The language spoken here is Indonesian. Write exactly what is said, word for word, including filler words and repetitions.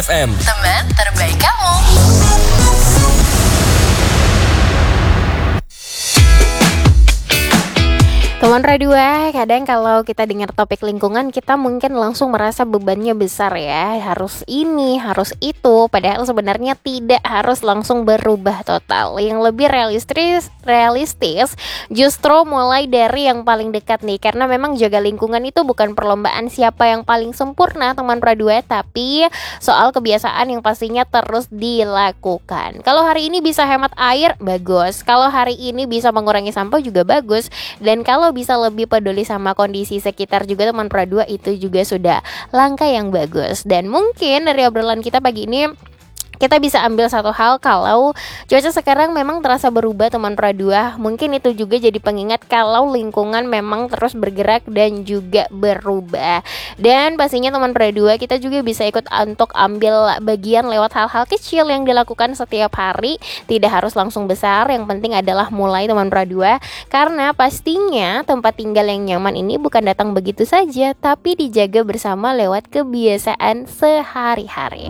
F M, teman terbaik kamu. Teman Radua, kadang kalau kita dengar topik lingkungan, kita mungkin langsung merasa bebannya besar ya. Harus ini, harus itu. Padahal sebenarnya tidak harus langsung berubah total. Yang lebih realistis, realistis justru mulai dari yang paling dekat nih. Karena memang jaga lingkungan itu bukan perlombaan siapa yang paling sempurna, teman Radua, tapi soal kebiasaan yang pastinya terus dilakukan. Kalau hari ini bisa hemat air, bagus. Kalau hari ini bisa mengurangi sampah juga bagus. Dan kalau bisa lebih peduli sama kondisi sekitar juga, teman Pradua, itu juga sudah langkah yang bagus. Dan mungkin dari obrolan kita pagi ini kita bisa ambil satu hal, kalau cuaca sekarang memang terasa berubah, teman Pradua. Mungkin itu juga jadi pengingat kalau lingkungan memang terus bergerak dan juga berubah. Dan pastinya teman Pradua, kita juga bisa ikut untuk ambil bagian lewat hal-hal kecil yang dilakukan setiap hari. Tidak harus langsung besar, yang penting adalah mulai, teman Pradua. Karena pastinya tempat tinggal yang nyaman ini bukan datang begitu saja, tapi dijaga bersama lewat kebiasaan sehari-hari.